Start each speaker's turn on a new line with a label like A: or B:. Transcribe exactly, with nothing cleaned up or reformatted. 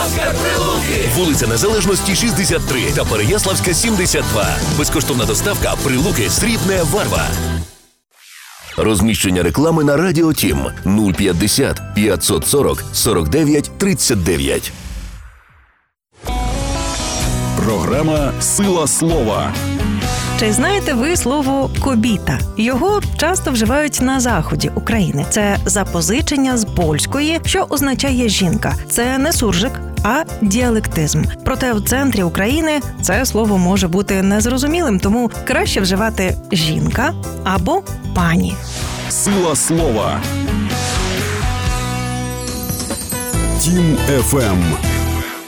A: Переяславська, Прилуки. Вулиця Незалежності, шістдесят три та Переяславська, сімдесят два. Безкоштовна доставка. Прилуки, Срібне, Варва. Розміщення реклами на Радіо Тім нуль п'ятдесят п'ятсот сорок сорок дев'ять тридцять дев'ять.
B: Програма «Сила слова».
C: Чи знаєте ви слово «кобіта»? Його часто вживають на заході України. Це запозичення з польської, що означає «жінка». Це не суржик, а діалектизм. Проте в центрі України це слово може бути незрозумілим, тому краще вживати «жінка» або «пані».
B: «Сила слова». Тім еф ем.